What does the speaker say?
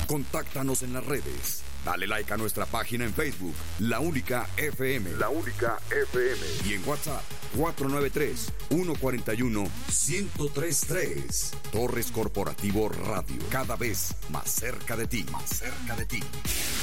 Contáctanos en las redes. Dale like a nuestra página en Facebook, La Única FM. La Única FM. Y en WhatsApp, 493-141-1033. Torres Corporativo Radio. Cada vez más cerca de ti. Más cerca de ti.